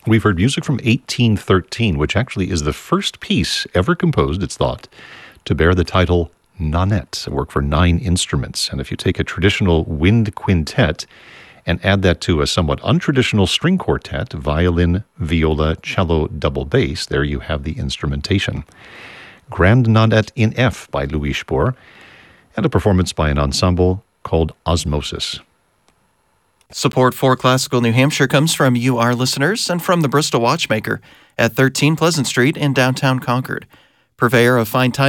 We've heard music from 1813, which actually is the first piece ever composed, it's thought, to bear the title Nonet, a work for 9 instruments. And if you take a traditional wind quintet and add that to a somewhat untraditional string quartet, violin, viola, cello, double bass, there you have the instrumentation. Grand Nonet in F by Louis Spohr, and a performance by an ensemble called Osmosis. Support for Classical New Hampshire comes from you, our listeners, and from the Bristol Watchmaker at 13 Pleasant Street in downtown Concord. Purveyor of fine